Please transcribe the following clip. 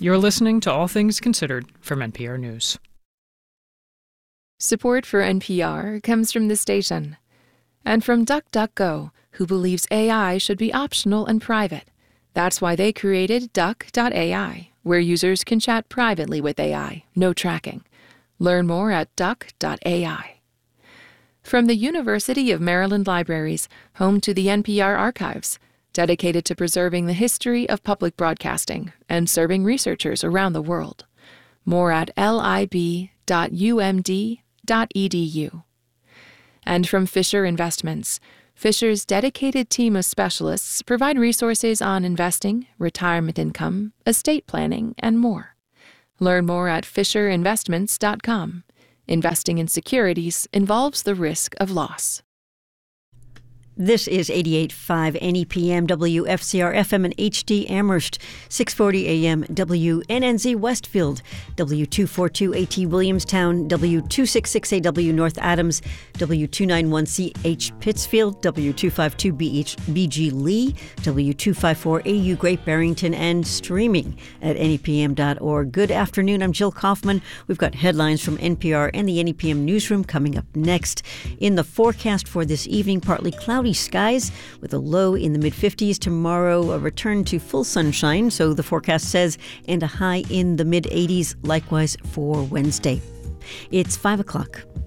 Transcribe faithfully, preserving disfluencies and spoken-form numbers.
You're listening to All Things Considered from N P R News. Support for N P R comes from the station and from DuckDuckGo, who believes A I should be optional and private. That's why they created Duck dot A I, where users can chat privately with A I, no tracking. Learn more at Duck dot A I. From the University of Maryland Libraries, home to the N P R Archives, dedicated to preserving the history of public broadcasting and serving researchers around the world. More at lib dot u m d dot e d u. And from Fisher Investments, Fisher's dedicated team of specialists provide resources on investing, retirement income, estate planning, and more. Learn more at fisher investments dot com. Investing in securities involves the risk of loss. This is eighty-eight point five N E P M, W F C R F M and H D Amherst, six forty A M W N N Z Westfield, W two forty-two A T Williamstown, W two sixty-six A W North Adams, W two ninety-one C H Pittsfield, W two fifty-two B H B G Lee, W two fifty-four A U Great Barrington, and streaming at N E P M dot org. Good afternoon. I'm Jill Kaufman. We've got headlines from N P R and the N E P M newsroom coming up next. In the forecast for this evening, partly cloudy skies with a low in the mid-fifties. Tomorrow, a return to full sunshine, so the forecast says, and a high in the mid-eighties, likewise for Wednesday. It's five o'clock.